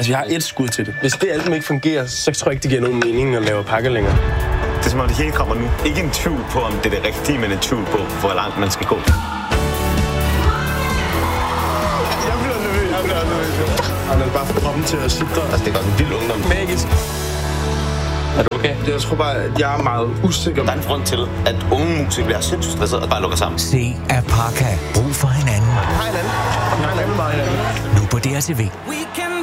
Altså, jeg har et skud til det. Hvis det album ikke fungerer, så tror jeg ikke, det giver nogen mening at lave pakker længere. Det er som om, det hele kommer nu. Ikke en tvivl på, om det er det rigtige, men en tvivl på, hvor langt man skal gå. Jeg bliver nervøs. Han er bare for kroppen til at sidde der. Altså, det er godt en vild ungdom. Magisk. Er du okay? Jeg tror bare, at jeg er meget usikker. Der er en grund til, at unge musikere bliver sindssygt stresset og bare lukker sammen. Se Apaka. Brug for hinanden. Hej hinanden. Nu på DRTV. We can